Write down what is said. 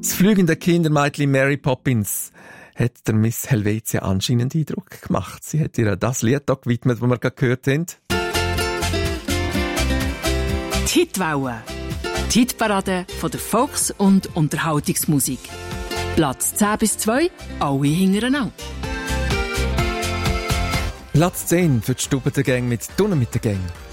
Das fliegende Kindermädchen Mary Poppins hat der Miss Helvetia anscheinend Eindruck gemacht. Sie hat ihr das Lied hier gewidmet, das wir gerade gehört haben. Die Hitwelle. Die Hitparade von der Volks- und Unterhaltungsmusik. Platz 10 bis 2, alle hintereinander. Platz 10 für die Stubbengang mit «Tunnen mit der Gang».